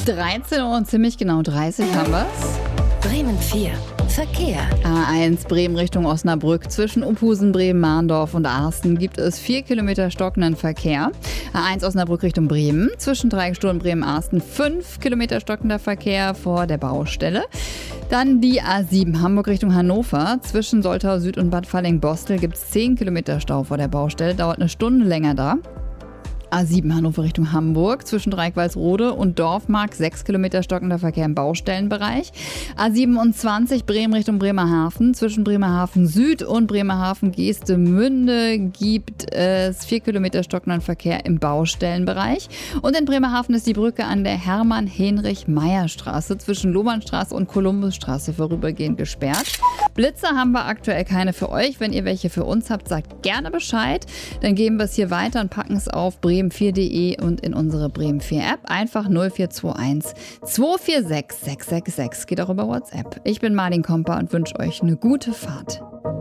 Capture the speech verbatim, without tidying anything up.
dreizehn Uhr und ziemlich genau dreißig haben wir's. Bremen vier. Verkehr. A eins Bremen Richtung Osnabrück. Zwischen Uphusen, Bremen, Mahndorf und Arsten gibt es vier Kilometer stockenden Verkehr. A eins Osnabrück Richtung Bremen. Zwischen Dreigestur und Bremen-Arsten fünf Kilometer stockender Verkehr vor der Baustelle. Dann die A sieben Hamburg Richtung Hannover. Zwischen Soltau Süd und Bad Falling-Bostel gibt es zehn Kilometer Stau vor der Baustelle. Dauert eine Stunde länger da. A sieben Hannover Richtung Hamburg, zwischen Dreieck-Walsrode und Dorfmark sechs Kilometer stockender Verkehr im Baustellenbereich. A siebenundzwanzig Bremen Richtung Bremerhaven, zwischen Bremerhaven Süd und Bremerhaven Geestemünde gibt es vier Kilometer stockenden Verkehr im Baustellenbereich. Und in Bremerhaven ist die Brücke an der Hermann-Heinrich-Meyer-Straße zwischen Lohmannstraße und Kolumbusstraße vorübergehend gesperrt. Blitze haben wir aktuell keine für euch. Wenn ihr welche für uns habt, sagt gerne Bescheid. Dann geben wir es hier weiter und packen es auf bremen vier punkt de und in unsere Bremen vier App. Einfach null vier zwei eins zwei vier sechs sechs sechs sechs. Geht auch über WhatsApp. Ich bin Marlin Kompa und wünsche euch eine gute Fahrt.